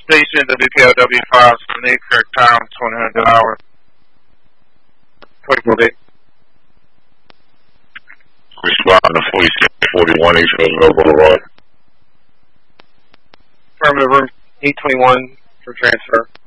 station, WPLW 578, correct time, 2000 hour. 24 day. Respond to 4641 East Roosevelt Boulevard. Affirmative, room 821 for transfer.